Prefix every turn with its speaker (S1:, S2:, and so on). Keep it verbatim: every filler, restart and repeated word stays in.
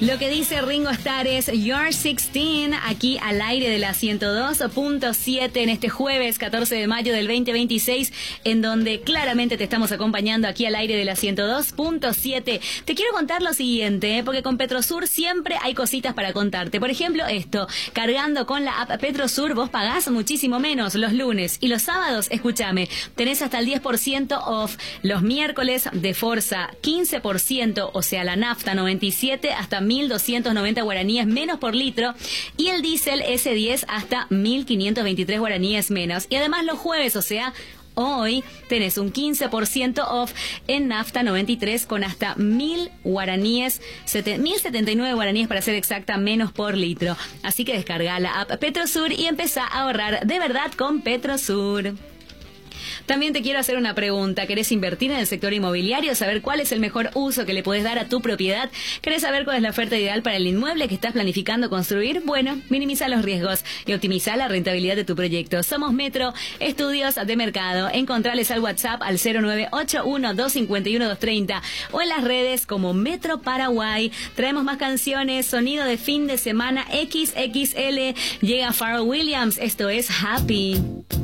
S1: Lo que dice Ringo Starr es You're dieciséis, aquí al aire de la ciento dos punto siete en este jueves catorce de mayo del veinte veintiséis, en donde claramente te estamos acompañando aquí al aire de la ciento dos punto siete. Te quiero contar lo siguiente, ¿eh? porque con Petrosur siempre hay cositas para contarte. Por ejemplo, esto, cargando con la app Petrosur vos pagás muchísimo menos los lunes y los sábados, escúchame, tenés hasta el diez por ciento off. Los miércoles de Forza, quince por ciento, o sea, la nafta noventa y siete hasta mil doscientos noventa guaraníes menos por litro, y el diésel ese diez hasta mil quinientos veintitrés guaraníes menos. Y además los jueves, o sea, hoy tenés un quince por ciento off en nafta noventa y tres con hasta mil guaraníes, mil setenta y nueve guaraníes para ser exacta, menos por litro. Así que descarga la app Petrosur y empezá a ahorrar de verdad con Petrosur. También te quiero hacer una pregunta. ¿Querés invertir en el sector inmobiliario? ¿Saber cuál es el mejor uso que le podés dar a tu propiedad? ¿Querés saber cuál es la oferta ideal para el inmueble que estás planificando construir? Bueno, minimiza los riesgos y optimiza la rentabilidad de tu proyecto. Somos Metro, estudios de mercado. Encontrales al WhatsApp al cero nueve ocho uno, dos cinco uno, dos tres cero o en las redes como Metro Paraguay. Traemos más canciones, sonido de fin de semana equis equis ele. Llega Pharrell Williams. Esto es Happy.